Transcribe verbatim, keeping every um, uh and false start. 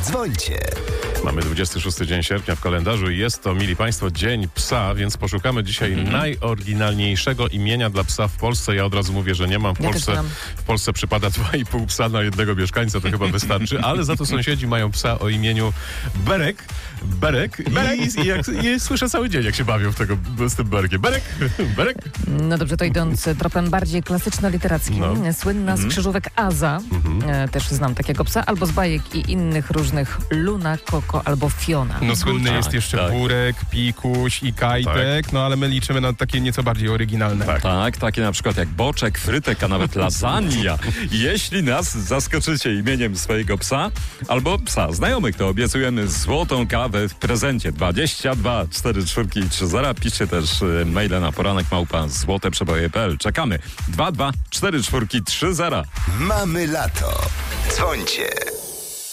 Dzwońcie. Mamy dwudziesty szósty dzień sierpnia w kalendarzu i jest to, mili Państwo, Dzień Psa, więc poszukamy dzisiaj mm-hmm. najoryginalniejszego imienia dla psa w Polsce. Ja od razu mówię, że nie mam. W Ja Polsce, też mam. w Polsce przypada dwa i pół psa na jednego mieszkańca, to chyba wystarczy, ale za to sąsiedzi mają psa o imieniu Berek. Berek. Berek. I, i, jak, i słyszę cały dzień, jak się bawią w tego, z tym Berkiem. Berek. Berek. No dobrze, to idąc tropem bardziej klasyczno-literackim. No. Słynna z krzyżówek Aza, e, też znam takiego psa, albo z bajek i innych różnych Luna, Koko albo Fiona. No słynny Tak, jest jeszcze tak. Burek, Pikuś i Kajtek, Tak. no ale my liczymy na takie nieco bardziej oryginalne. Tak. Tak, takie na przykład jak boczek, frytek, a nawet lasagna. Jeśli nas zaskoczycie imieniem swojego psa albo psa znajomych, to obiecujemy złotą kawę w prezencie. dwadzieścia dwa cztery cztery trzy zero. Piszcie też y, maile na poranek małpa złoteprzeboje kropka p l. Czekamy. dwa dwa cztery cztery trzy zero. Mamy lato. Dzwońcie.